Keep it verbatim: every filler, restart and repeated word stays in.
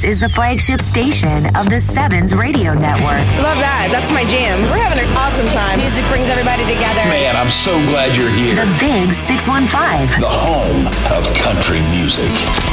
is the flagship station of the Sevens Radio Network. Love that. That's my jam. We're having an awesome time. Music brings everybody together. Man, I'm so glad you're here. The Big six one five. The home of country music.